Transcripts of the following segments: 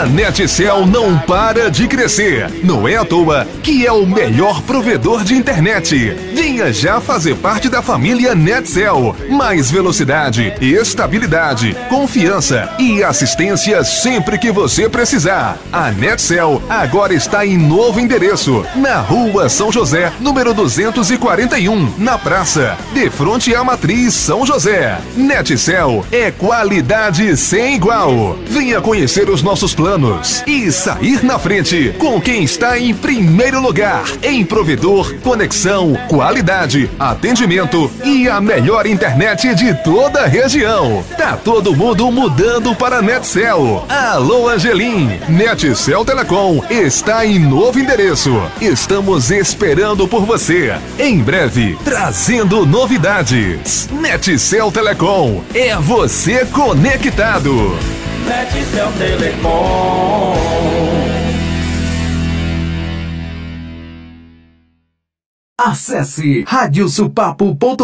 A Netcel não para de crescer. Não é à toa que é o melhor provedor de internet. Venha já fazer parte da família Netcel. Mais velocidade, estabilidade, confiança e assistência sempre que você precisar. A Netcel agora está em novo endereço, na Rua São José, número 241, na praça, de frente à Matriz São José. Netcel é qualidade sem igual. Venha conhecer os nossos planos e sair na frente com quem está em primeiro lugar em provedor, conexão, qualidade, atendimento e a melhor internet de toda a região. Tá todo mundo mudando para a Netcel. Alô, Angelim. Netcel Telecom está em novo endereço. Estamos esperando por você. Em breve, trazendo novidades. Netcel Telecom é você conectado. Netcel Telecom. Acesse radiosupapo.com.br.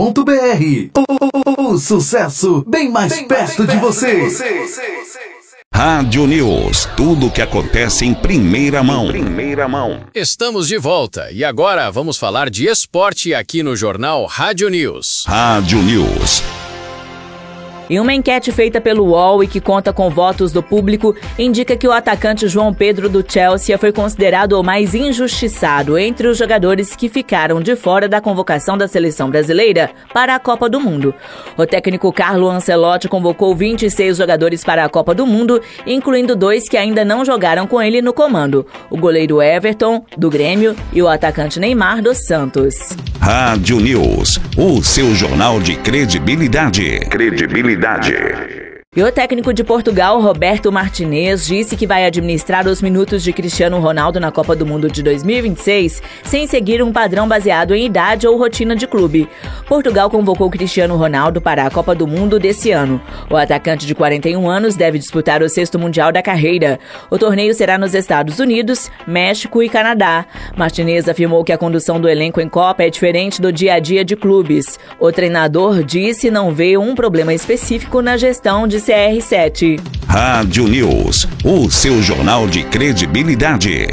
O sucesso bem mais perto de você. Rádio News, tudo o que acontece em primeira mão. Estamos de volta e agora vamos falar de esporte aqui no jornal Rádio News. Rádio News. Em uma enquete feita pelo UOL e que conta com votos do público, indica que o atacante João Pedro do Chelsea foi considerado o mais injustiçado entre os jogadores que ficaram de fora da convocação da seleção brasileira para a Copa do Mundo. O técnico Carlo Ancelotti convocou 26 jogadores para a Copa do Mundo, incluindo 2 que ainda não jogaram com ele no comando: o goleiro Everton, do Grêmio, e o atacante Neymar, do Santos. Rádio News, o seu jornal de credibilidade. E o técnico de Portugal, Roberto Martinez, disse que vai administrar os minutos de Cristiano Ronaldo na Copa do Mundo de 2026 sem seguir um padrão baseado em idade ou rotina de clube. Portugal convocou Cristiano Ronaldo para a Copa do Mundo desse ano. O atacante de 41 anos deve disputar o 6º Mundial da carreira. O torneio será nos Estados Unidos, México e Canadá. Martinez afirmou que a condução do elenco em Copa é diferente do dia a dia de clubes. O treinador disse não vê um problema específico na gestão de CR7. Rádio News, o seu jornal de credibilidade.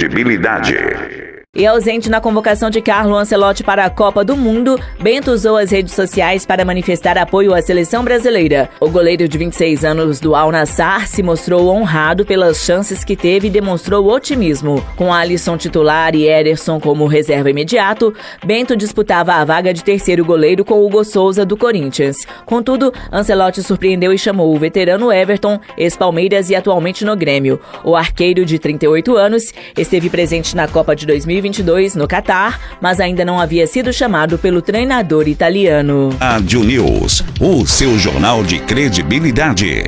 E ausente na convocação de Carlo Ancelotti para a Copa do Mundo, Bento usou as redes sociais para manifestar apoio à seleção brasileira. O goleiro de 26 anos do Al Nassr se mostrou honrado pelas chances que teve e demonstrou otimismo. Com Alisson titular e Ederson como reserva imediato, Bento disputava a vaga de terceiro goleiro com Hugo Souza do Corinthians. Contudo, Ancelotti surpreendeu e chamou o veterano Everton, ex-Palmeiras e atualmente no Grêmio. O arqueiro de 38 anos esteve presente na Copa de 2022 no Catar, mas ainda não havia sido chamado pelo treinador italiano. Rádio News, o seu jornal de credibilidade.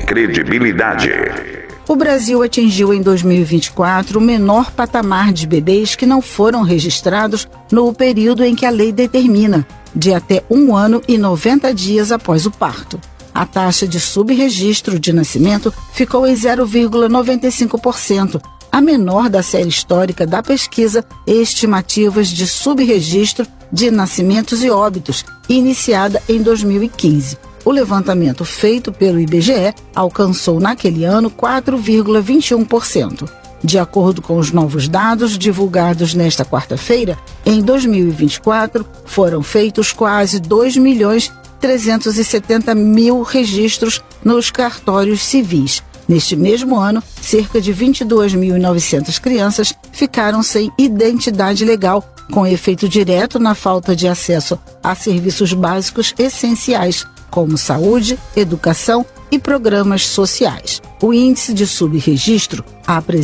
O Brasil atingiu em 2024 o menor patamar de bebês que não foram registrados no período em que a lei determina, de até 1 ano e 90 dias após o parto. A taxa de subregistro de nascimento ficou em 0,95%, a menor da série histórica da pesquisa Estimativas de Subregistro de Nascimentos e Óbitos, iniciada em 2015. O levantamento feito pelo IBGE alcançou naquele ano 4,21%. De acordo com os novos dados divulgados nesta quarta-feira, em 2024 foram feitos quase 2.370.000 registros nos cartórios civis. Neste mesmo ano, cerca de 22.900 crianças ficaram sem identidade legal, com efeito direto na falta de acesso a serviços básicos essenciais, como saúde, educação e programas sociais. O índice de subregistro apresenta